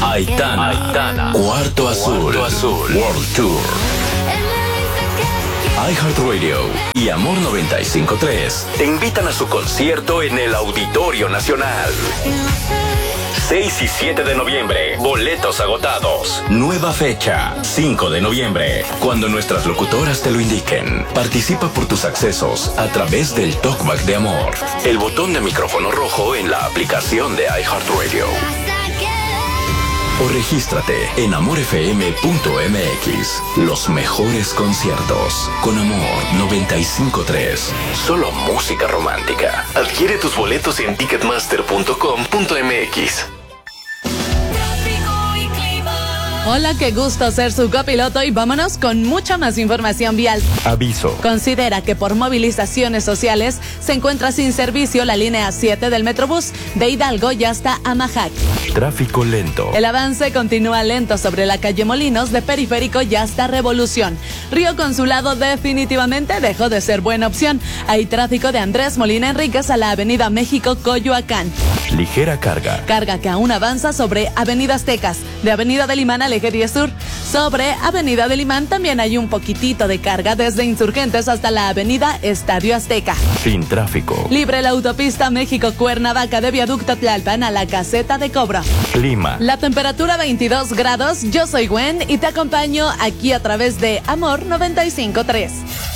Aitana. Cuarto Azul. World Tour. iHeartRadio y Amor 95.3 te invitan a su concierto en el Auditorio Nacional. 6 y 7 de noviembre, boletos agotados. Nueva fecha, 5 de noviembre, cuando nuestras locutoras te lo indiquen. Participa por tus accesos a través del Talkback de Amor. El botón de micrófono rojo en la aplicación de iHeartRadio. O regístrate en amorfm.mx. Los mejores conciertos con Amor 95.3. Solo música romántica. Adquiere tus boletos en ticketmaster.com.mx. Hola, qué gusto ser su copiloto y vámonos con mucha más información vial. Aviso. Considera que por movilizaciones sociales se encuentra sin servicio la línea 7 del Metrobús de Hidalgo y hasta Amajac. Tráfico lento. El avance continúa lento sobre la calle Molinos de Periférico y hasta Revolución. Río Consulado definitivamente dejó de ser buena opción. Hay tráfico de Andrés Molina Enríquez a la avenida México Coyoacán. Ligera carga. Carga que aún avanza sobre avenida Aztecas, de avenida del Limán al eje 10 Sur. Sobre avenida del Limán también hay un poquitito de carga desde Insurgentes hasta la avenida Estadio Azteca. Sin tráfico. Libre la autopista México-Cuernavaca de Viaducto Tlalpan a la Caseta de Cobro. Clima. La temperatura 22 grados. Yo soy Gwen y te acompaño aquí a través de Amor 95.3.